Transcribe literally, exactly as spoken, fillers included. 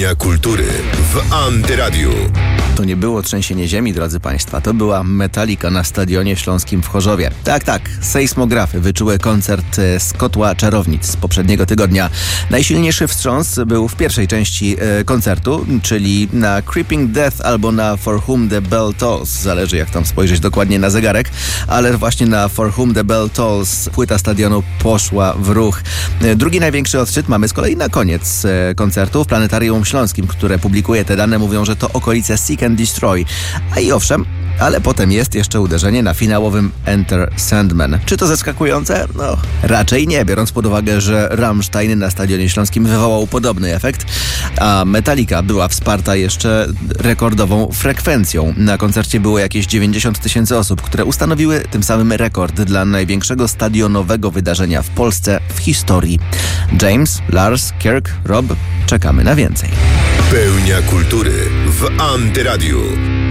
Pełnia kultury w Antyradiu. To nie było trzęsienie ziemi, drodzy Państwa. To była Metallica na Stadionie Śląskim w Chorzowie. Tak, tak, sejsmografy wyczuły koncert z kotła czarownic z poprzedniego tygodnia. Najsilniejszy wstrząs był w pierwszej części e, koncertu, czyli na Creeping Death albo na For Whom the Bell Tolls. Zależy, jak tam spojrzeć dokładnie na zegarek, ale właśnie na For Whom the Bell Tolls płyta stadionu poszła w ruch. E, drugi największy odczyt mamy z kolei na koniec e, koncertu w Planetarium Śląskim, które publikuje te dane, mówią, że to okolice Seek and Destroy. A i owszem, ale potem jest jeszcze uderzenie na finałowym Enter Sandman. Czy to zaskakujące? No, raczej nie, biorąc pod uwagę, że Rammstein na Stadionie Śląskim wywołał podobny efekt, a Metallica była wsparta jeszcze rekordową frekwencją. Na koncercie było jakieś dziewięćdziesiąt tysięcy osób, które ustanowiły tym samym rekord dla największego stadionowego wydarzenia w Polsce w historii. James, Lars, Kirk, Rob, czekamy na więcej. Pełnia kultury w Antyradiu.